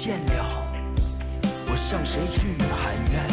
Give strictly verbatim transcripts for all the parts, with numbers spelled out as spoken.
见了，我向谁去喊冤？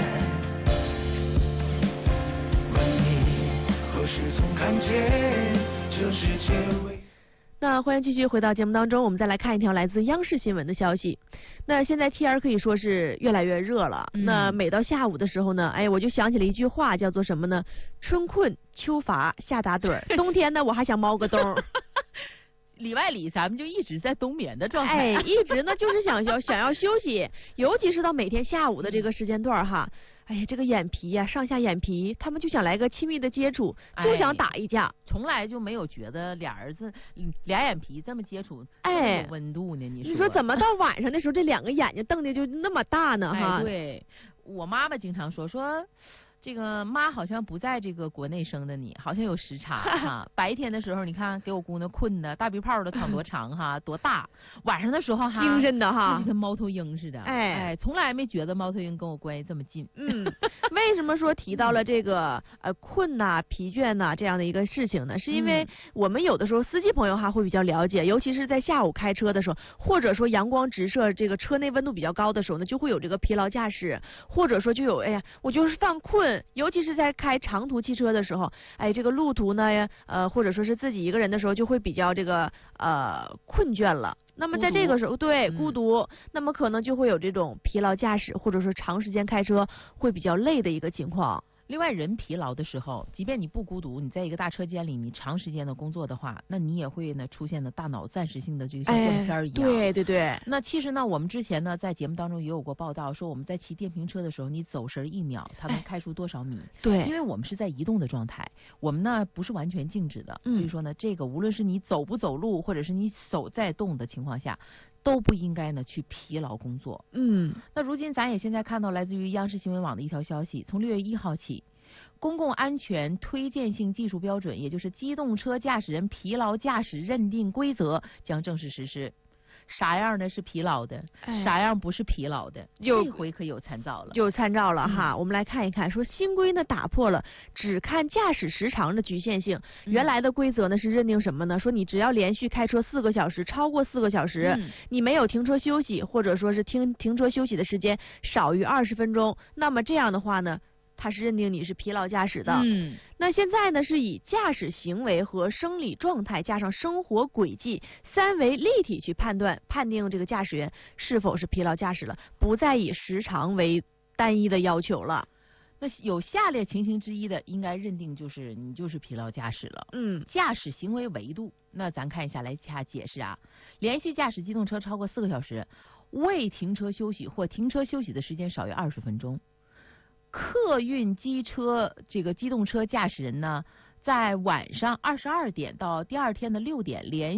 问你何时曾看见这世界为。 那欢迎继续回到节目当中，我们再来看一条来自央视新闻的消息。那现在天儿可以说是越来越热了，嗯、那每到下午的时候呢，哎，我就想起了一句话，叫做什么呢？春困秋乏夏打盹儿，冬天呢我还想猫个冬。 里外里咱们就一直在冬眠的状态， 哎，一直呢就是想要想要休息，尤其是到每天下午的这个时间段哈。哎呀，这个眼皮呀、啊，上下眼皮，他们就想来个亲密的接触，就想打一架， 哎、从来就没有觉得俩儿子俩眼皮这么接触， 哎， 有温度呢。你说， 你说怎么到晚上的时候，这两个眼睛瞪的就那么大呢？哈、 哎，对，我妈妈经常说说。这个妈好像不在这个国内生的你，好像有时差哈。白天的时候，你看给我姑娘困的大鼻泡都淌多长哈，多大；晚上的时候哈， 精神的哈， 就跟猫头鹰似的。哎哎，从来没觉得猫头鹰跟我关系这么近。 嗯，为什么说提到了这个呃困呐、啊、疲倦呐、啊、这样的一个事情呢？是因为我们有的时候司机朋友哈会比较了解，尤其是在下午开车的时候，或者说阳光直射，这个车内温度比较高的时候呢，就会有这个疲劳驾驶，或者说就有哎呀，我就是犯困。尤其是在开长途汽车的时候，哎，这个路途呢，呃，或者说是自己一个人的时候，就会比较这个呃困倦了。那么在这个时候，对孤独、嗯，那么可能就会有这种疲劳驾驶，或者说长时间开车会比较累的一个情况。 另外，人疲劳的时候，即便你不孤独，你在一个大车间里，你长时间的工作的话，那你也会呢出现的大脑暂时性的这个像断片一样。 哎、对对对。 那其实呢，我们之前呢在节目当中也有过报道，说我们在骑电瓶车的时候，你走神一秒，它能开出多少米？哎、 对， 因为我们是在移动的状态，我们呢不是完全静止的，嗯、所以说呢，这个无论是你走不走路，或者是你手在动的情况下。都不应该呢去疲劳工作。 嗯， 那如今咱也现在看到来自于央视新闻网的一条消息，从六月一号起，公共安全推荐性技术标准，也就是机动车驾驶人疲劳驾驶认定规则将正式实施。啥样的是疲劳的，哎、啥样不是疲劳的，这回可有参照了， 有参照了哈、嗯。我们来看一看，说新规呢打破了只看驾驶时长的局限性。嗯、原来的规则呢是认定什么呢？说你只要连续开车四个小时，超过四个小时，嗯、你没有停车休息，或者说是停停车休息的时间少于二十分钟，那么这样的话呢？它是认定你是疲劳驾驶的。 嗯， 那现在呢是以驾驶行为和生理状态加上生活轨迹三维立体去判断判定这个驾驶员是否是疲劳驾驶了，不再以时长为单一的要求了。 那有下列情形之一的，应该认定就是你就是疲劳驾驶了。 嗯， 驾驶行为维度，那咱看一下来下解释啊。连续驾驶机动车超过四个小时，未停车休息或停车休息的时间少于二十分钟。客运机车这个机动车驾驶人呢，在晚上二十二点到第二天的六点连